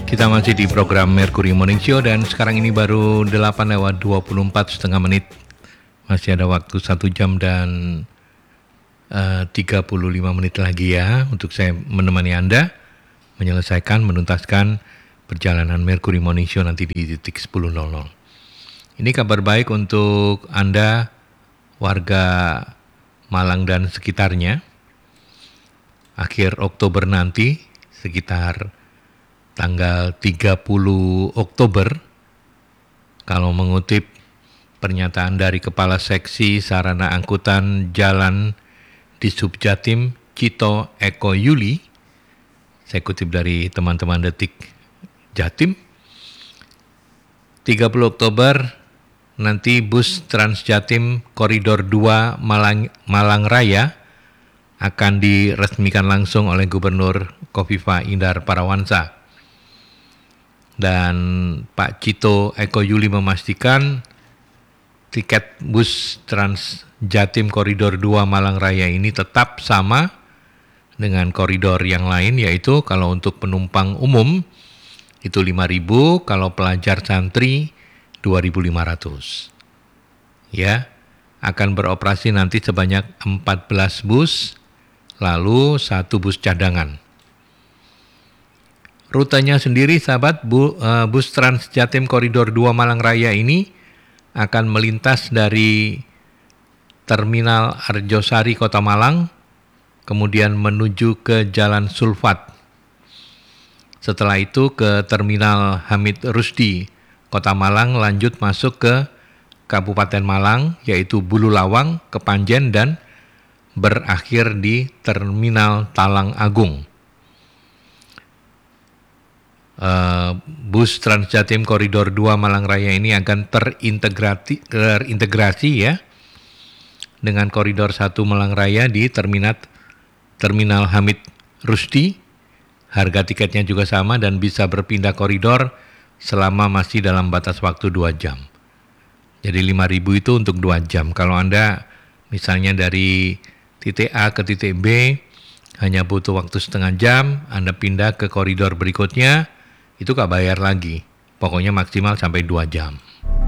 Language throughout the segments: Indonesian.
Kita masih di program Mercury Morning Show dan sekarang ini baru 8:24 Masih ada waktu 1 jam dan 35 menit lagi ya untuk saya menemani Anda menyelesaikan, menuntaskan perjalanan Mercury Morning Show nanti di titik 10.00. Ini kabar baik untuk Anda warga Malang dan sekitarnya. Akhir Oktober nanti sekitar tanggal 30 Oktober, kalau mengutip pernyataan dari Kepala Seksi Sarana Angkutan Jalan di Subjatim Cito Eko Yuli, saya kutip dari teman-teman Detik Jatim, 30 Oktober nanti bus Transjatim Koridor 2 Malang Raya akan diresmikan langsung oleh Gubernur Khofifah Indar Parawansa. Dan Pak Cito Eko Yuli memastikan tiket bus Transjatim Koridor 2 Malang Raya ini tetap sama dengan koridor yang lain, yaitu kalau untuk penumpang umum itu 5.000, kalau pelajar santri 2.500. Ya, akan beroperasi nanti sebanyak 14 bus, lalu 1 bus cadangan. Rutenya sendiri sahabat, bus Transjatim Koridor 2 Malang Raya ini akan melintas dari Terminal Arjosari Kota Malang, kemudian menuju ke Jalan Sulfat. Setelah itu ke Terminal Hamid Rusdi Kota Malang, lanjut masuk ke Kabupaten Malang, yaitu Bulu Lawang, Kepanjen, dan berakhir di Terminal Talang Agung. Bus Transjatim Koridor 2 Malang Raya ini akan terintegrasi ya dengan Koridor 1 Malang Raya di Terminal Hamid Rusdi. Harga tiketnya juga sama dan bisa berpindah koridor selama masih dalam batas waktu 2 jam. Jadi 5.000 itu untuk 2 jam. Kalau Anda misalnya dari titik A ke titik B hanya butuh waktu setengah jam, Anda pindah ke koridor berikutnya, itu gak bayar lagi. Pokoknya maksimal sampai 2 jam.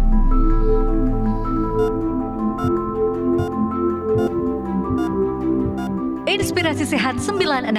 Inspirasi Sehat 96.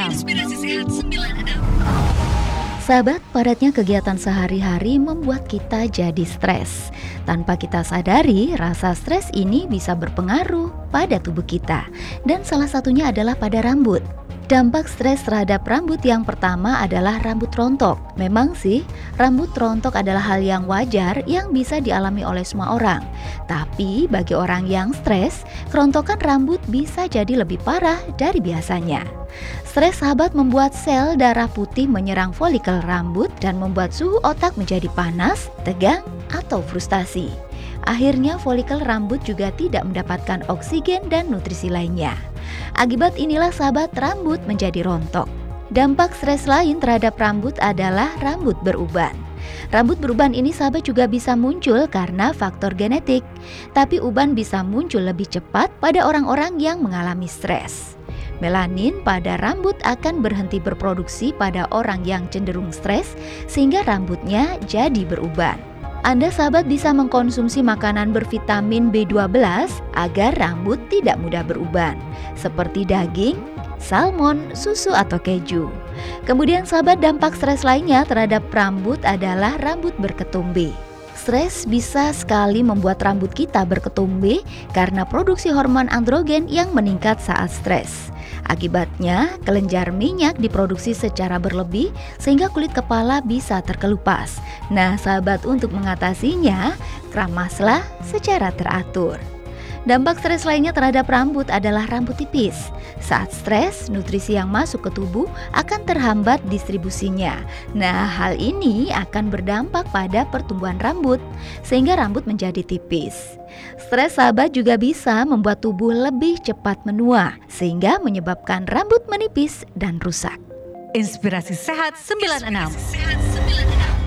Sahabat, padatnya kegiatan sehari-hari membuat kita jadi stres. Tanpa kita sadari, rasa stres ini bisa berpengaruh pada tubuh kita. Dan salah satunya adalah pada rambut. Dampak stres terhadap rambut yang pertama adalah rambut rontok. Memang sih, rambut rontok adalah hal yang wajar yang bisa dialami oleh semua orang. Tapi bagi orang yang stres, kerontokan rambut bisa jadi lebih parah dari biasanya. Stres sahabat membuat sel darah putih menyerang folikel rambut dan membuat suhu otak menjadi panas, tegang, atau frustasi. Akhirnya folikel rambut juga tidak mendapatkan oksigen dan nutrisi lainnya. Akibat inilah sahabat, rambut menjadi rontok. Dampak stres lain terhadap rambut adalah rambut beruban. Rambut beruban ini sahabat juga bisa muncul karena faktor genetik. Tapi uban bisa muncul lebih cepat pada orang-orang yang mengalami stres. Melanin pada rambut akan berhenti berproduksi pada orang yang cenderung stres sehingga rambutnya jadi beruban. Anda sahabat bisa mengkonsumsi makanan bervitamin B12 agar rambut tidak mudah beruban, seperti daging, salmon, susu atau keju. Kemudian sahabat, dampak stres lainnya terhadap rambut adalah rambut berketumbe. Stres bisa sekali membuat rambut kita berketumbe karena produksi hormon androgen yang meningkat saat stres. Akibatnya, kelenjar minyak diproduksi secara berlebih sehingga kulit kepala bisa terkelupas. Nah, sahabat, untuk mengatasinya, keramaslah secara teratur. Dampak stres lainnya terhadap rambut adalah rambut tipis. Saat stres, nutrisi yang masuk ke tubuh akan terhambat distribusinya. Nah, hal ini akan berdampak pada pertumbuhan rambut, sehingga rambut menjadi tipis. Stres sahabat juga bisa membuat tubuh lebih cepat menua, sehingga menyebabkan rambut menipis dan rusak. Inspirasi Sehat 96.